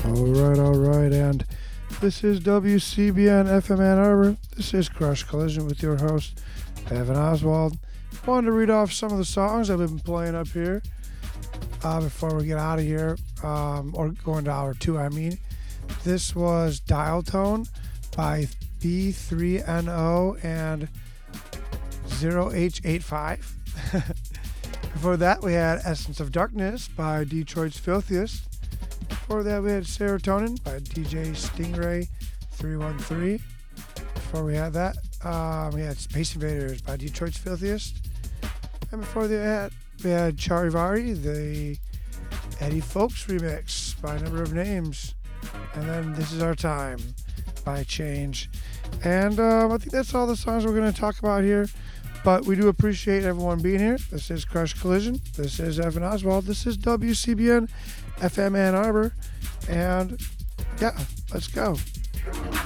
All right, and this is WCBN FM Ann Arbor. This is Crush Collision with your host, Evan Oswald. Wanted to read off some of the songs I've been playing up here before we get out of here, or go into hour two, I mean. This was Dial Tone by B3NO and 0H85. Before that, we had Essence of Darkness by Detroit's Filthiest. Before that, we had Serotonin by DJ Stingray 313. Before we had that, we had Space Invaders by Detroit's Filthiest. And before that, we had Charivari, the Eddie Folks remix by Number of Names. And then This Is Our Time by Change. And I think that's all the songs we're going to talk about here. But we do appreciate everyone being here. This is Crush Collision. This is Evan Oswald. This is WCBN FM Ann Arbor. And yeah, let's go.